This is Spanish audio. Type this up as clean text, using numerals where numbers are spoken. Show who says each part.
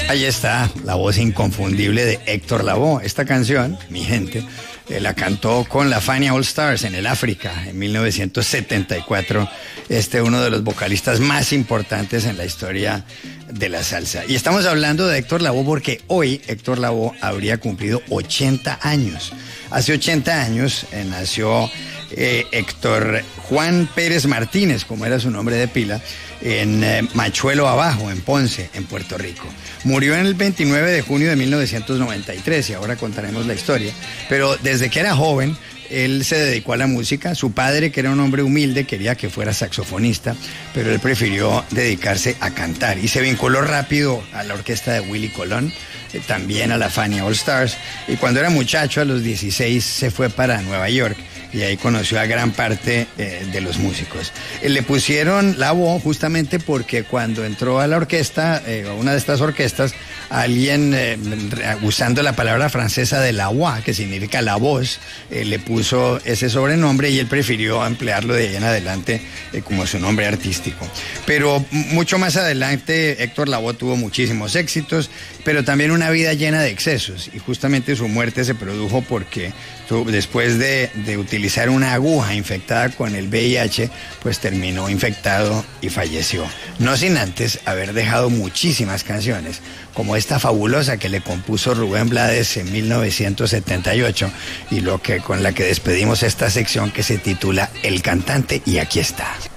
Speaker 1: Ahí está la voz inconfundible de Héctor Lavoe. Esta canción, mi gente, la cantó con la Fania All Stars en el África en 1974. Uno de los vocalistas más importantes en la historia de la salsa. Y estamos hablando de Héctor Lavoe porque hoy Héctor Lavoe habría cumplido 80 años. Hace 80 años nació Héctor Juan Pérez Martínez, como era su nombre de pila, en Machuelo Abajo, en Ponce, en Puerto Rico. Murió en el 29 de junio de 1993 y ahora contaremos la historia. Pero desde que era joven, él se dedicó a la música. Su padre, que era un hombre humilde, quería que fuera saxofonista, pero él prefirió dedicarse a cantar y se vinculó rápido a la orquesta de Willie Colón, también a la Fania All Stars, y cuando era muchacho, a los 16, se fue para Nueva York y ahí conoció a gran parte de los músicos. Le pusieron Lavoe justamente porque cuando entró a la orquesta, a una de estas orquestas, alguien, usando la palabra francesa de la voix, que significa la voz, le puso ese sobrenombre y él prefirió emplearlo de ahí en adelante como su nombre artístico. Pero mucho más adelante, Héctor Lavoe tuvo muchísimos éxitos, pero también una vida llena de excesos, y justamente su muerte se produjo porque después de utilizar una aguja infectada con el VIH, pues terminó infectado y falleció. No sin antes haber dejado muchísimas canciones, como esta fabulosa que le compuso Rubén Blades en 1978 y con la que despedimos esta sección, que se titula El Cantante, y aquí está.